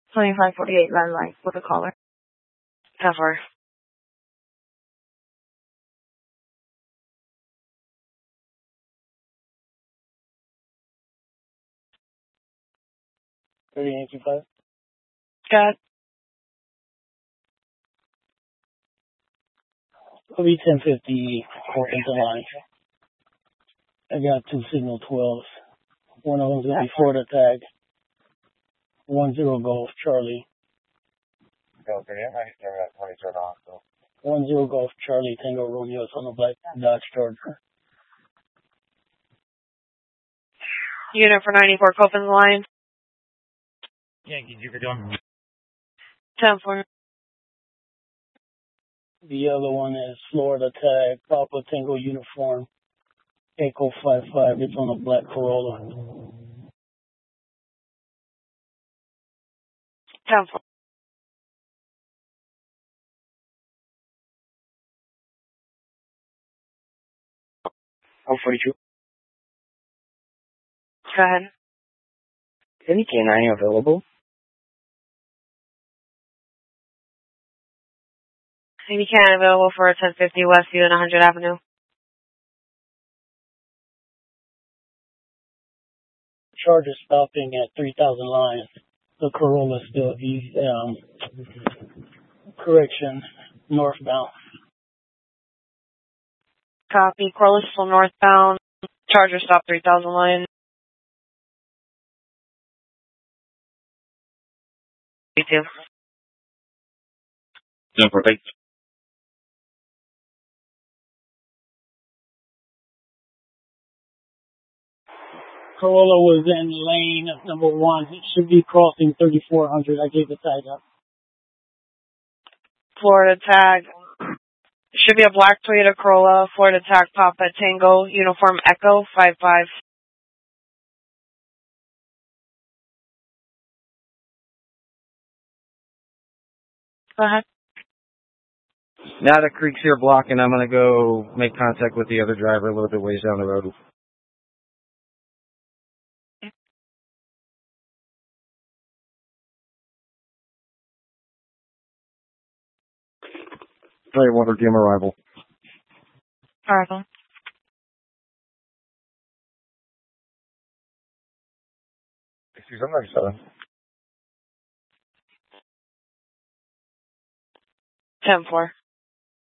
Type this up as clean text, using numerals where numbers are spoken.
2548 landline with a caller. 10-4. $38.25. Got It'll be 1050 opens the line. I got 2 signal 12s. One of them's going to be Florida tag. 10 Golf Charlie. 10 Golf Charlie Tango Romeo. It's on the black Dodge Charger. unit for 94, Copen's line. Yankee Jupiter doing. 10-4. The other one is Florida tag, Papa Tango uniform, Echo 55. It's on a black Corolla. 10-4. I'm 42. Go ahead. Any K9 available? CB can available for 1050 Westview and 100 Avenue. Charger stopping at 3000 lines. The Corolla still correction, northbound. Copy. Corliss still northbound. Charger stop 3000 line. 2. No, perfect. Corolla was in lane number 1. It should be crossing 3400. I gave the tag up. Florida tag. Should be a black Toyota Corolla. Florida tag Papa Tango uniform Echo 55. Go ahead. Now the creek's here blocking. I'm going to go make contact with the other driver a little bit ways down the road. Tell you what, we're game arrival. Arrival. Excuse me, I'm 97. 10-4.